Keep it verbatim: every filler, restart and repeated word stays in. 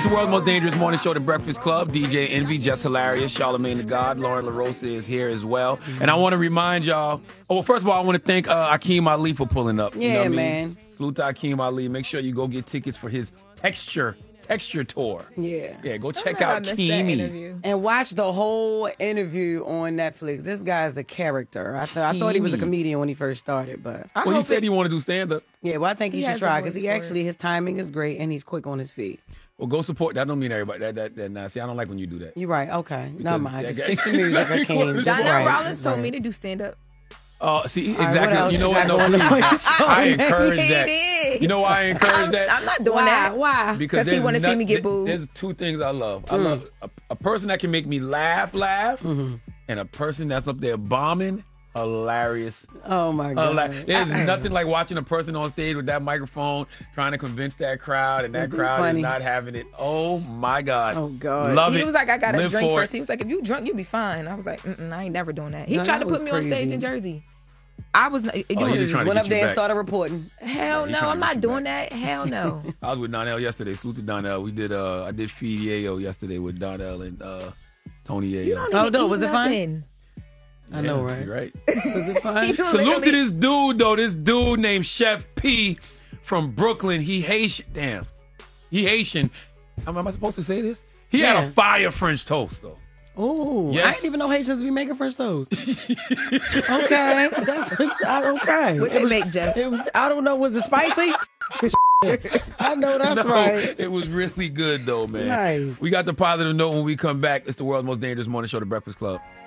It's the world's most dangerous morning show, The Breakfast Club. D J Envy, Just Hilarious, Charlamagne the God, Lauren LaRosa is here as well. And I want to remind y'all, oh, well, first of all, I want to thank uh, Akeem Ali for pulling up. Yeah, you know what man. I mean? Salute to Akeem Ali. Make sure you go get tickets for his Texture Texture Tour. Yeah. Yeah, go Don't check know if I out missed that Keemy. interview. And watch the whole interview on Netflix. This guy's a character. I, th- I thought he was a Keemy. comedian when he first started, but I Well, he hope said it- he wanted to do stand-up. yeah, well, I think he, He should has try a because voice he for actually, his timing is great and he's quick on his feet. Well, go support. That don't mean everybody. That, that, that, nah, see, I don't like when you do that. You're right. Okay. Never mind. that Just guy- stick to music, Akeem. Just Donnell right. Rollins told Right. me to do stand-up. Uh, see, right, what exactly. else you know you what? got No, going on? please. I encourage He that. did. You know why I encourage I'm, that? I'm not doing Why? that. Why? Because he there's wanna see not- me get there- booed. There's two things I love. Mm. I love a, a person that can make me laugh, laugh, Mm-hmm. and a person that's up there bombing, hilarious. Oh, my God. Hila- There's nothing like watching a person on stage with that microphone trying to convince that crowd, and that It'd be crowd funny. is not having it. Oh my God! Oh, God. Love He it. was like, I got to Live drink for first. it. He was like, if you drunk, you'll be fine. I was like, mm-mm, I ain't never doing that. He No, tried that to put was me on stage crazy. in Jersey. I was not. You Oh, know, he was Just trying to went get up you there and back. started reporting. hell he no, trying to I'm get not you doing back. that. Hell no. I was with Donnell yesterday. Salute to Donnell. We did. Uh, I did Feed Yayo yesterday with Donnell and uh, Tony Yayo. You don't Oh, even no, eat was it fun? nothing. I know, right? You're right. Was it fun? You Salute to literally- this dude though. This dude named Chef P from Brooklyn. He Haitian. Damn, he Haitian. Am I supposed to say this? He had Yeah. a fire French toast though. Ooh, Yes. I didn't even know Haitians be making French toast. Okay, that's I, okay. What It they was- make, Jeff? It was. I don't know. Was it spicy? I know that's No, right. it was really good though, man. Nice. We got the positive note when we come back. It's the world's most dangerous morning show, The Breakfast Club.